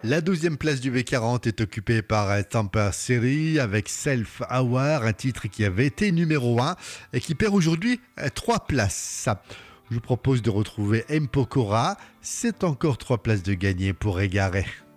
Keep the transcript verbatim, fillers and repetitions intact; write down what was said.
La douzième place du V quarante est occupée par euh, Tampa Seri avec Self Hour, un titre qui avait été numéro un et qui perd aujourd'hui euh, trois places. Je vous propose de retrouver M. Pokora. C'est encore trois places de gagner pour Égaré.